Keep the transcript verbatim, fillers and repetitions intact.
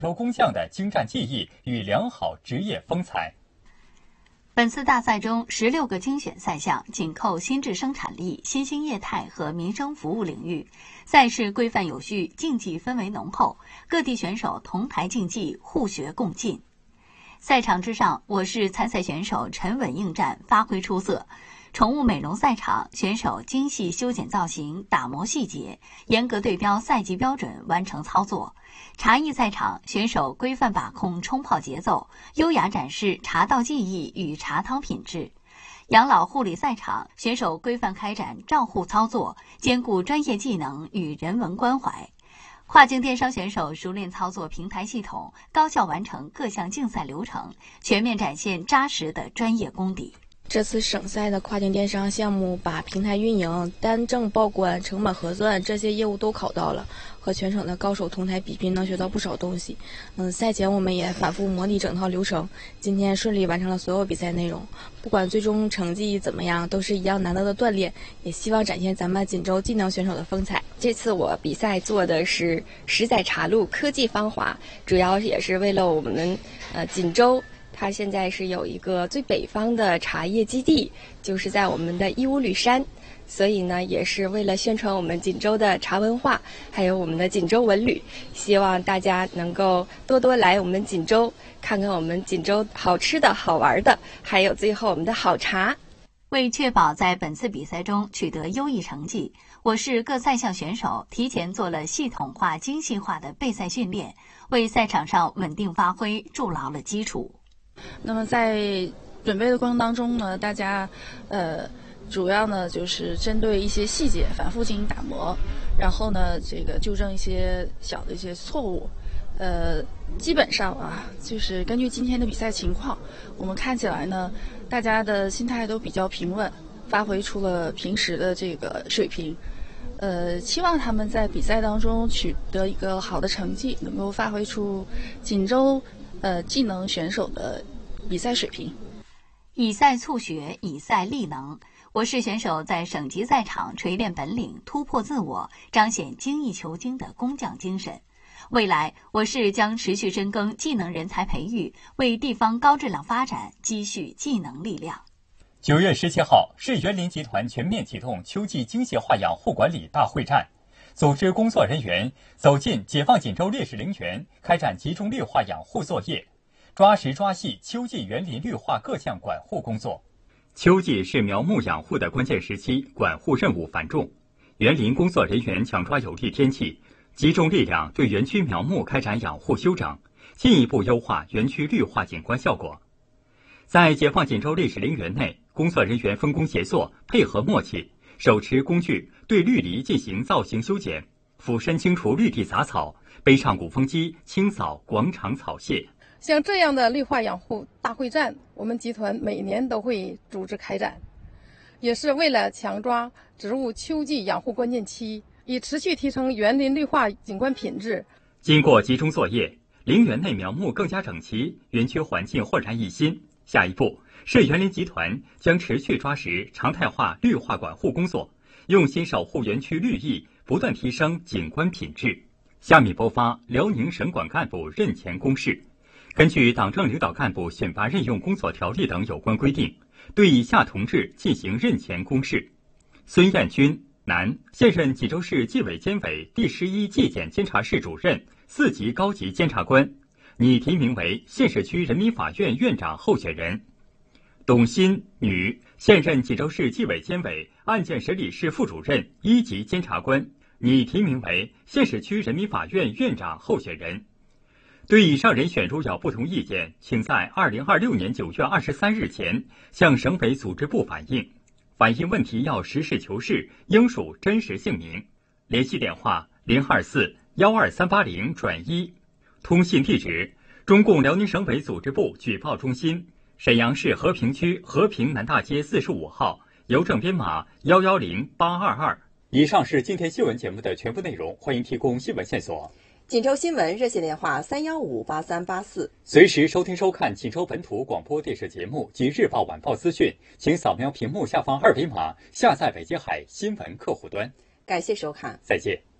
柔工匠的精湛技艺与良好职业风采。 本次大赛中，十六个精选赛项紧扣新质生产力、新兴业态和民生服务领域，赛事规范有序，竞技氛围浓厚，各地选手同台竞技，互学共进。赛场之上，我市参赛选手沉稳应战，发挥出色。宠物美容赛场，选手精细修剪造型，打磨细节，严格对标赛级标准完成操作。茶艺赛场，选手规范把控冲泡节奏，优雅展示茶道技艺与茶汤品质。养老护理赛场，选手规范开展照护操作，兼顾专业技能与人文关怀。跨境电商选手熟练操作平台系统，高效完成各项竞赛流程，全面展现扎实的专业功底。 这次省赛的跨境电商项目把平台运营、单证报关、成本核算这些业务都考到了，和全省的高手同台比拼，能学到不少东西。嗯，赛前我们也反复模拟整套流程，今天顺利完成了所有比赛内容。不管最终成绩怎么样，都是一样难得的锻炼，也希望展现咱们锦州技能选手的风采。 这次我比赛做的是十载茶路科技芳华，主要也是为了我们呃锦州。它现在是有一个最北方的茶叶基地，就是在我们的义乌吕山，所以呢，也是为了宣传我们锦州的茶文化，还有我们的锦州文旅，希望大家能够多多来我们锦州，看看我们锦州好吃的好玩的，还有最后我们的好茶。 为确保在本次比赛中取得优异成绩，我市各赛项选手提前做了系统化、精细化的备赛训练，为赛场上稳定发挥筑牢了基础。 那么在准备的过程当中呢，大家呃主要呢就是针对一些细节反复进行打磨，然后呢这个纠正一些小的一些错误。呃基本上啊，就是根据今天的比赛情况，我们看起来呢大家的心态都比较平稳，发挥出了平时的这个水平。呃期望他们在比赛当中取得一个好的成绩，能够发挥出锦州呃技能选手的比赛水平。 以赛促学，以赛立能。我市选手在省级赛场锤炼本领，突破自我，彰显精益求精的工匠精神。未来，我市将持续深耕技能人才培育，为地方高质量发展积蓄技能力量。 九月十七号，市园林集团全面启动秋季精细化养护管理大会战，组织工作人员走进解放锦州烈士陵园，开展集中绿化养护作业，抓实抓细秋季园林绿化各项管护工作。秋季是苗木养护的关键时期，管护任务繁重。园林工作人员抢抓有利天气，集中力量对园区苗木开展养护修整，进一步优化园区绿化景观效果。在解放锦州烈士陵园内，工作人员分工协作，配合默契，手持工具对绿篱进行造型修剪，俯身清除绿地杂草，背上鼓风机清扫广场草屑。 像这样的绿化养护大会战，我们集团每年都会组织开展，也是为了强抓植物秋季养护关键期，以持续提升园林绿化景观品质。 经过集中作业，陵园内苗木更加整齐，园区环境焕然一新。下一步，市园林集团将持续抓实常态化绿化管护工作，用心守护园区绿意，不断提升景观品质。下面播发辽宁省管干部任前公示。根据党政领导干部选拔任用工作条例等有关规定，对以下同志进行任前公示：孙艳军，男，现任济州市纪委监委第十一纪检监察室主任，四级高级监察官，拟提名为县市区人民法院院长候选人。董鑫，女，现任济州市纪委监委案件审理室副主任、一级监察官，拟提名为县市区人民法院院长候选人。对以上人选如有不同意见，请在二零二六年九月二十三日前向省委组织部反映。反映问题要实事求是，应属真实姓名。联系电话零二四幺二三八零转一，通信地址中共辽宁省委组织部举报中心，沈阳市和平区和平南大街四十五号，邮政编码幺幺零八二二。以上是今天新闻节目的全部内容，欢迎提供新闻线索。 锦州新闻热线电话三幺五八三八四， 随时收听收看锦州本土广播电视节目及日报晚报资讯，请扫描屏幕下方二维码下载北京海新闻客户端。 感谢收看， 再见。